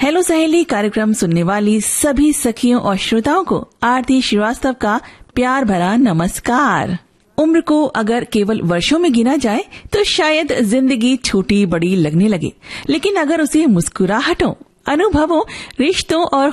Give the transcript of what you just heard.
Hello सहेली कार्यक्रम सुनने वाली सभी सखियों और श्रोताओं को आरती श्रीवास्तव का प्यार भरा नमस्कार। उम्र को अगर केवल वर्षों में गिना जाए तो शायद जिंदगी छोटी बड़ी लगने लगे, लेकिन अगर उसे मुस्कुराहटों, अनुभवों, रिश्तों और